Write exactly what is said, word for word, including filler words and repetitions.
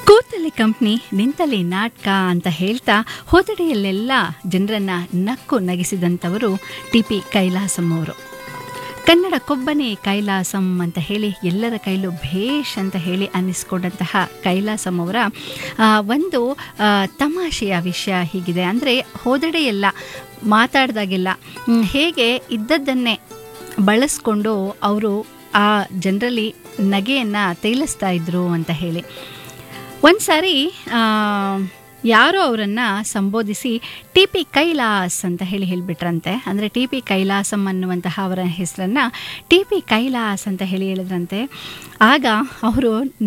ಕೂತಲ್ಲಿ company ನಿಂತಲ್ಲಿ ನಾಟಕ ಅಂತ ಹೇಳ್ತಾ ಹೋದಡೆಯಲ್ಲೆಲ್ಲ ಜನರನ್ನ ನಕ್ಕು ನಗಿಸಿದಂಥವರು ಟಿ ಪಿ ಕೈಲಾಸಂ ಅವರು. ಕನ್ನಡ ಕೊಬ್ಬನೇ ಕೈಲಾಸಂ ಅಂತ ಹೇಳಿ ಎಲ್ಲರ ಕೈಲೂ ಭೇಷ್ ಅಂತ ಹೇಳಿ ಅನ್ನಿಸ್ಕೊಂಡಂತಹ ಕೈಲಾಸಂ ಅವರ ಒಂದು ತಮಾಷೆಯ ವಿಷಯ ಹೀಗಿದೆ. ಅಂದರೆ ಹೋದಡೆಯೆಲ್ಲ ಮಾತಾಡಿದಾಗೆಲ್ಲ ಹೇಗೆ ಇದ್ದದ್ದನ್ನೇ ಬಳಸ್ಕೊಂಡು ಅವರು ಆ ಜನರಲ್ಲಿ ನಗೆಯನ್ನು ತೇಲಿಸ್ತಾ ಇದ್ರು ಅಂತ ಹೇಳಿ. ಒಂದು ಸಾರಿ ಯಾರೋ ಅವರನ್ನು ಸಂಬೋಧಿಸಿ ಟಿ ಪಿ ಕೈಲಾಸ್ ಅಂತ ಹೇಳಿ ಹೇಳಿಬಿಟ್ರಂತೆ. ಅಂದರೆ ಟಿ ಪಿ ಕೈಲಾಸಂ ಅನ್ನುವಂತಹ ಅವರ ಹೆಸರನ್ನು ಟಿ ಪಿ ಕೈಲಾಸ್ ಅಂತ ಹೇಳಿ ಹೇಳಿದ್ರಂತೆ. ಆಗ ಅವರು